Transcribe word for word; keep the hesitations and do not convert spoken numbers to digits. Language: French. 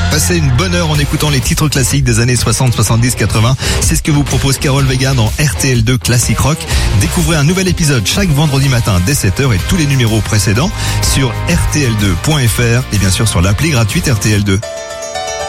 Passez une bonne heure en écoutant les titres classiques des années soixante, soixante-dix, quatre-vingts. C'est ce que vous propose Carole Vega dans R T L deux Classic Rock. Découvrez un nouvel épisode chaque vendredi matin dès sept heures et tous les numéros précédents sur R T L deux point F R et bien sûr sur l'appli gratuite R T L deux.